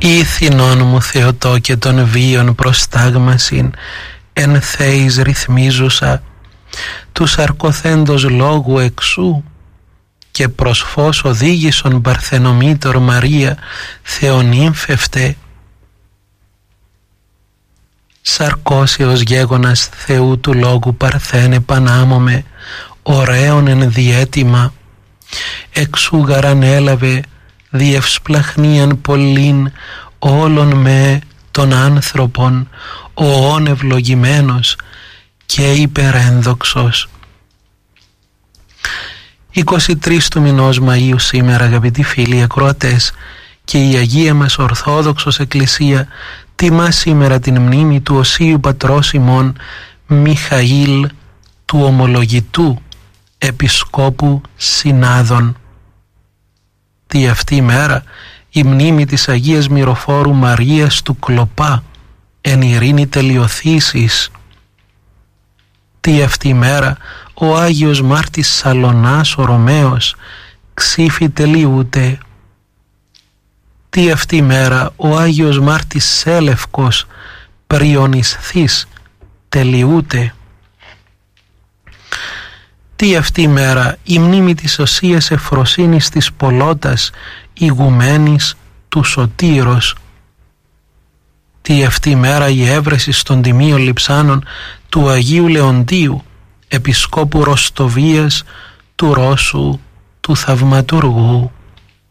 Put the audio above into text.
Ήθινον μου Θεοτό και των βίων προστάγμασιν, εν θέης ρυθμίζουσα, τους αρκοθέντος λόγου εξού, και προς φως οδήγησον Παρθενομήτωρ Μαρία, Θεονύμφευτε. Σαρκώσεως γέγονας Θεού του λόγου Παρθένε πανάμωμε, ωραίον εν διέτοιμα, εξού γαραν έλαβε, διευσπλαχνίαν πολλήν όλων με των άνθρωπον, ο όν ευλογημένος και υπερένδοξος. 23 του μηνός Μαΐου σήμερα, αγαπητοί φίλοι ακροατές, και η Αγία μας Ορθόδοξος Εκκλησία τιμά σήμερα την μνήμη του Οσίου Πατρός ημών Μιχαήλ, του Ομολογητού Επισκόπου Συνάδων. Τι αυτή η μέρα η μνήμη της Αγίας Μυροφόρου Μαρίας του Κλοπά, εν ειρήνη τελειοθήσης. Τι αυτή η μέρα ο Άγιος Μάρτης Σαλωνάς ο Ρωμαίος, ξύφη τελειούται. Τι αυτή η μέρα ο Άγιος Μάρτης Σέλευκος, Πριονισθής, τελειούται. Τι αυτή η μέρα η μνήμη της Οσίας Εφροσύνης της Πολώτας, ηγουμένης του Σωτήρος. Τι αυτή η μέρα η έβρεση στον τιμίων λειψάνων του Αγίου Λεοντίου, Επισκόπου Ροστοβίας του Ρώσου του Θαυματουργού.